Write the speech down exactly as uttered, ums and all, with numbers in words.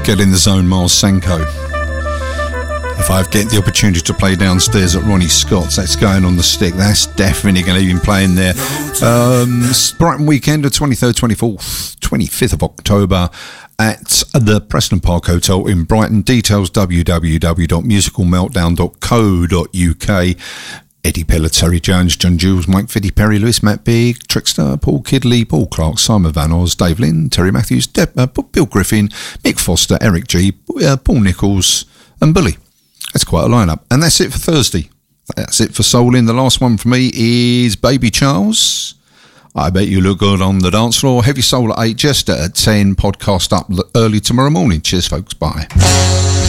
Get in the Zone, Miles Sanko. If I get the opportunity to play downstairs at Ronnie Scott's, that's going on the stick. That's definitely going to be playing there. Um, Brighton weekend, the twenty-third, twenty-fourth, twenty-fifth of October at the Preston Park Hotel in Brighton. Details w w w dot musical meltdown dot co dot u k. Eddie Pillar, Terry Jones, John Jules, Mike Fiddy, Perry Lewis, Matt Big, Trickster, Paul Kidley, Paul Clark, Simon Van Oz, Dave Lynn, Terry Matthews, Deb, uh, Bill Griffin, Mick Foster, Eric G, uh, Paul Nichols and Bully. That's quite a lineup. And that's it for Thursday. That's it for Soul In. The last one for me is Baby Charles. I bet you look good on the dance floor. Heavy Soul at eight, Jester at ten. Podcast up early tomorrow morning. Cheers, folks. Bye.